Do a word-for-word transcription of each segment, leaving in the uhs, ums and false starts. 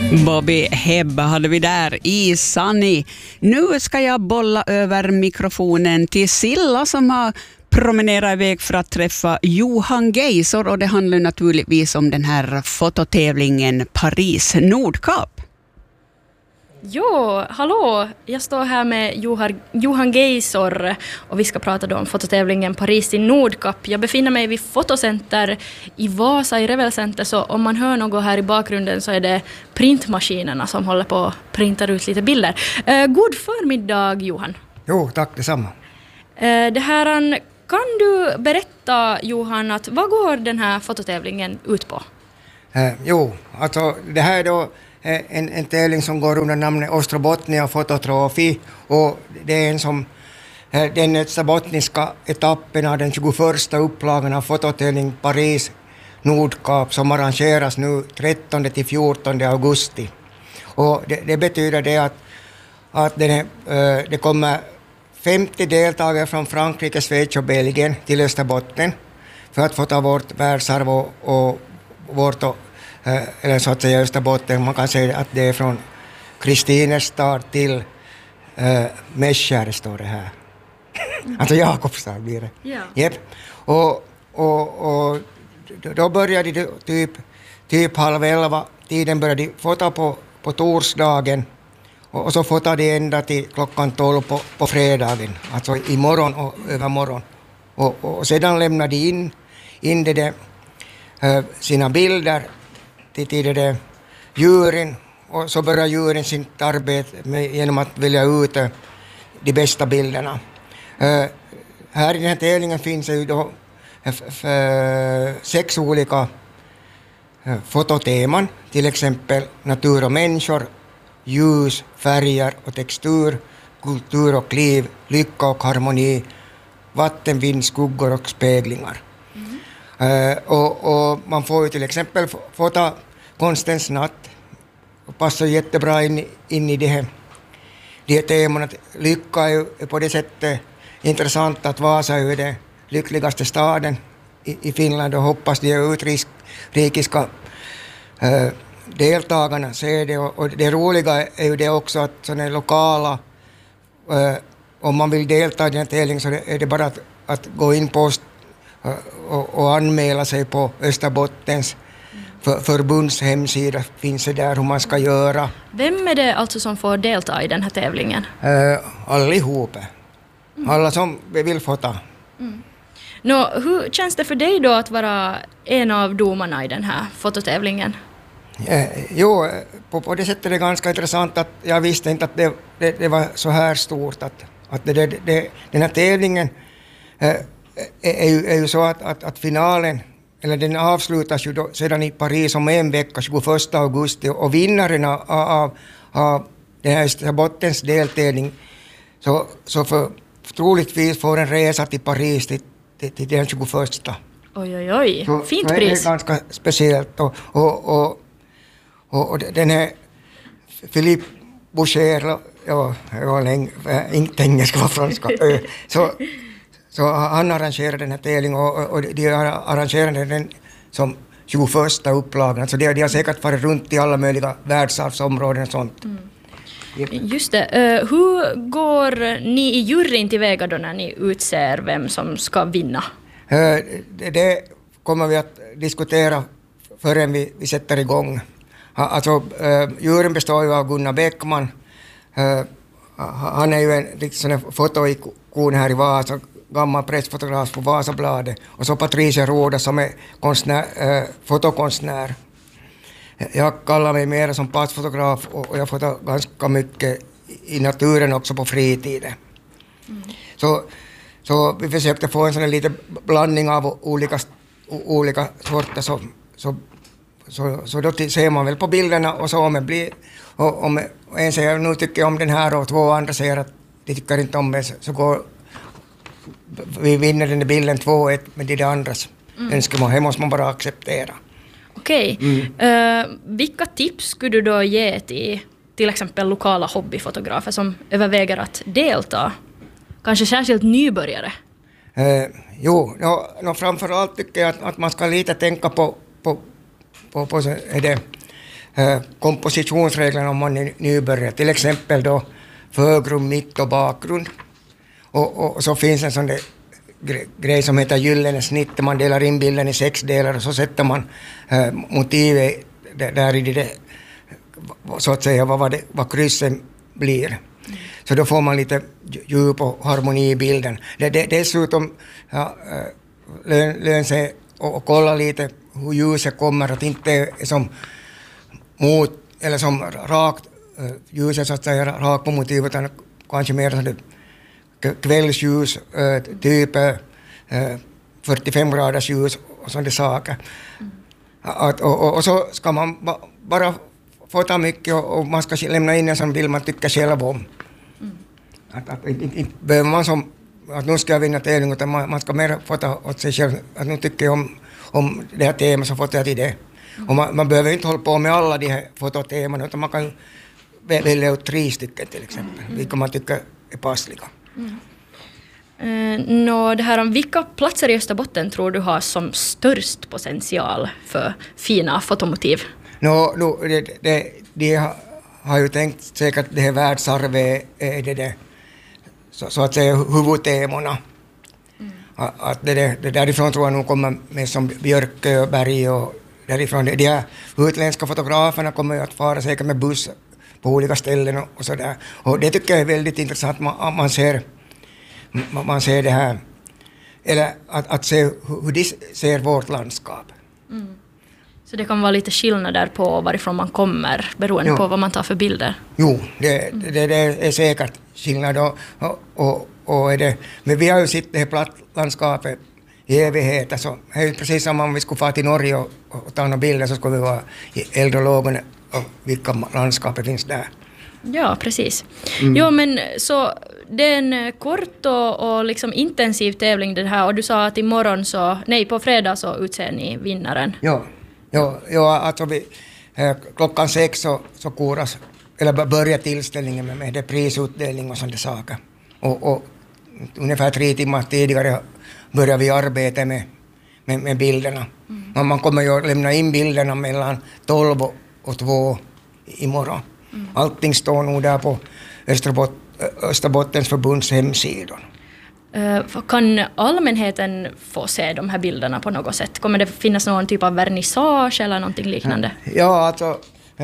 Bobby Hebb hade vi där i Sunny. Nu ska jag bolla över mikrofonen till Silla som har promenerat iväg för att träffa Johan Geisor, och det handlar naturligtvis om den här fototävlingen Paris Nordkap. Jo, hallå! Jag står här med Johan, Johan Geisor och vi ska prata då om fototävlingen Paris i Nordkap. Jag befinner mig vid Fotocenter i Vasa i Revelcenter, så om man hör något här i bakgrunden så är det printmaskinerna som håller på att printa ut lite bilder. Eh, god förmiddag, Johan. Jo, tack detsamma. Eh, det här, kan du berätta, Johan, att vad går den här fototävlingen ut på? Eh, jo, alltså det här är då En, en tävling som går under namnet Ostrobotnia Fototrofi, och det är en som den österbottniska etappen av den tjugoförsta upplagan av fototävling Paris Nordkap som arrangeras nu trettonde till fjortonde augusti. Och det, det betyder det att, att den är, det kommer femtio deltagare från Frankrike, Schweiz och Belgien till Österbotten för att få ta vårt världsarv och, och vårt eller så att säga Österbotten. Man kan säga att det är från Kristinestad till äh, Mäskär, står det här. Alltså Jakobstad blir det. Ja. Yep. Och, och, och då började det typ, typ halv elva. Tiden började fota på, på torsdagen. Och, och så fotade de ända till klockan tolv på, på fredagen. Alltså imorgon och övermorgon. Och, och sedan lämnade de in, in det där, äh, sina bilder till det juryn, och så börjar juryn sitt arbete med, genom att välja ut uh, de bästa bilderna. Uh, här i den här tävlingen finns ju då f- f- sex olika uh, fototeman, till exempel natur och människor, ljus, färger och textur, kultur och liv, lycka och harmoni, vatten, vind, skuggor och speglingar. Mm. Uh, och, och man får ju till exempel fota konstens natt, och passar jättebra in, in i det här, det här teman. Lycka är ju på det sättet intressant att Vasa är den lyckligaste staden i, i Finland, och hoppas de utrikiska äh, deltagarna ser det. Och, och det roliga är ju det också att sådana lokala, äh, om man vill delta i den här tävlingen så är det bara att, att gå in på äh, och, och anmäla sig på Österbottens För, förbunds hemsida, finns det där hur man ska göra. Vem är det alltså som får delta i den här tävlingen? Uh, allihop. Mm. Alla som vill fota. Mm. Nå, hur känns det för dig då att vara en av domarna i den här fototävlingen? Uh, jo, på, på det sättet är det ganska intressant att jag visste inte att det, det, det var så här stort. Att, att det, det, det, den här tävlingen uh, är, ju, är ju så att, att, att finalen, eller den avslutas ju då sedan i Paris om en vecka, tjugoförsta augusti, och vinnarna av, av, av den här Österbottens deltävling så, så för, troligtvis får en resa till Paris till, till, till den tjugoförsta. Oj, oj, oj. Så, fint så pris. Det är ganska speciellt. Och, och, och, och, och den här Philippe Boucher, ja, jag har länge, inte engelska var franska, så Så han arrangerade den här tävlingen, och, och de arrangerade den som tjugoförsta upplagan. Så de, de har säkert varit runt i alla möjliga världsarvsområden och sånt. Mm. Yep. Just det. Uh, hur går ni i juryn tillväga då när ni utser vem som ska vinna? Uh, det, det kommer vi att diskutera förrän vi, vi sätter igång. Uh, alltså, uh, juryn består ju av Gunnar Bäckman. Uh, han är ju en, liksom en fotoikon här i Vasa, gammal pressfotograf på Vasabladet, och så Patricia Roda som är konstnär, äh, fotokonstnär. Jag kallar mig mer som passfotograf, och jag fotar ganska mycket i naturen också på fritiden. Mm. Så, så vi försökte få en sån liten blandning av olika, olika sorter, så, så, så, så då ser man väl på bilderna, och så om det blir, och om en säger nu tycker jag om den här och två andra säger att de tycker inte om det, så går vi vinner den bilden två ett med de andras mm. önskemål. Det måste man bara acceptera. Okej. Okay. Mm. Uh, vilka tips skulle du då ge till till exempel lokala hobbyfotografer som överväger att delta? Kanske särskilt nybörjare? Uh, jo, no, no, framförallt tycker jag att, att man ska lite tänka på, på, på, på är det, eh, kompositionsreglerna om man är nybörjare. Till exempel då förgrund, mitt och bakgrund. Och, och, och så finns en sån där gre- grej som heter gyllene snitt. Man delar in bilden i sex delar och så sätter man eh, motivet där, där i det, så att säga, vad, vad, det, vad kryssen blir. Mm. Så då får man lite djup och harmoni i bilden. Det, det, dessutom ja, lön, lön sig och, och kolla lite hur ljuset kommer, att inte är som mot, eller som rakt uh, ljuset så att säga rakt på motivet, utan kanske mer så det kvällsljus, uh, typ uh, fyrtiofem graders ljus och sådana saker. Mm. Att, och, och, och så ska man ba, bara fota mycket och, och man ska lämna in en sån bild man tycker själv om. Mm. Att, att, inte, inte behöver man som att nu ska jag vinna tävling, utan man, man ska mer fota åt sig själv. Att nu tycker jag om, om det här temat, så fotar jag till det. Mm. Och man, man behöver inte hålla på med alla de här fototeman, utan man kan välja ut tre stycken till exempel, mm. vilka man tycker är passliga. Mm. Uh, no, det här om vilka platser i Österbotten tror du har som störst potential för fina fotomotiv? No, no, det, det, de har, har ju tänkt säkert det här världsarvet är det, det så, så att säga huvudtemorna. Mm. Att det, det, det därifrån tror jag nog kommer med som Björkö och Berg och därifrån. De här utländska fotograferna kommer ju att fara säkert med buss på olika ställen och, och sådär. Och det tycker jag är väldigt intressant. Man, man, ser, man, man ser det här, eller att, att se hur de ser vårt landskap. Mm. Så det kan vara lite skillnader på varifrån man kommer beroende jo. på vad man tar för bilder? Jo, det, det, det är säkert skillnad. Och, och, och, och är det, men vi har ju sett det här plattlandskapet i evigheter. Så det är precis som om vi skulle få till Norge och, och ta några bilder, så skulle vi vara i eldologen och vilka landskapet finns där. Ja, precis. Mm. Jo, men så det är en kort och, och liksom intensiv tävling det här. Och du sa att imorgon så, nej på fredag så utser ni vinnaren. Ja. Ja, ja, alltså vi, eh, klockan sex så, så kuras, eller börjar tillställningen med, med det prisutdelning och sådana saker. Och, och ungefär tre timmar tidigare börjar vi arbeta med, med, med bilderna. Mm. Man, man kommer ju att lämna in bilderna mellan tolv och två imorgon. Mm. Allting står nog där på Österbot, Österbottens förbunds hemsidor. Uh, kan allmänheten få se de här bilderna på något sätt? Kommer det finnas någon typ av vernissage eller någonting liknande? Ja, alltså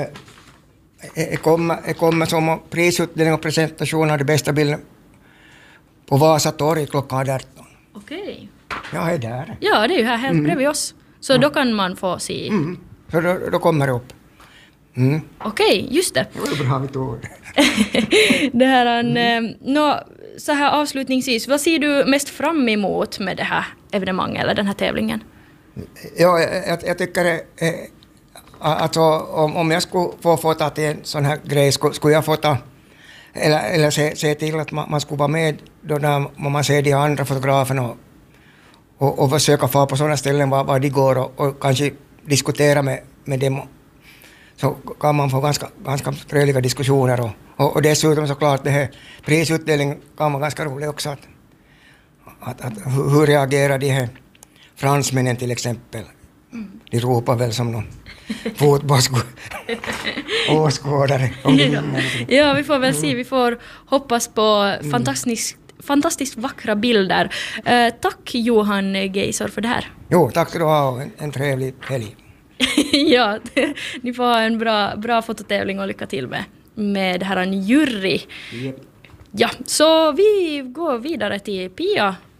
det kommer, kommer som prisutdelning och presentation av de bästa bilderna på Vasa torg klockan arton. Okej. Okay. Ja, är där. Ja, det är ju här helt mm. bredvid oss. Så mm. då kan man få se. Mm. Så då, då kommer det upp. Mm. Okej, okay, just det. Det var bra mitt ord. Det här en, mm. no, så här avslutningsvis, vad ser du mest fram emot med det här evenemanget eller den här tävlingen? Ja, jag, jag tycker eh, alltså, om, om jag skulle få fota till en sån här grej, skulle, skulle jag fota eller, eller se, se till att man, man skulle vara med då när man ser de andra fotograferna och, och, och försöka få på sådana ställen var, var de går och, och kanske diskutera med, med dem. Så kan man få ganska, ganska trevliga diskussioner. Och, och, och dessutom såklart det här prisutdelningen kan vara ganska rolig också. Att, att, att, hur reagerar de här fransmännen till exempel? Mm. De ropar väl som någon fotbollsåskådare. ja. ja, vi får väl se. Vi får hoppas på mm. fantastiskt, fantastiskt vackra bilder. Uh, tack Johan Geisor för det här. Jo, tack ska du ha och en, en trevlig helg. Ja, ni får ha en bra, bra fototävling och lycka till med, med det här en jury. Yep. Ja, så vi går vidare till Pia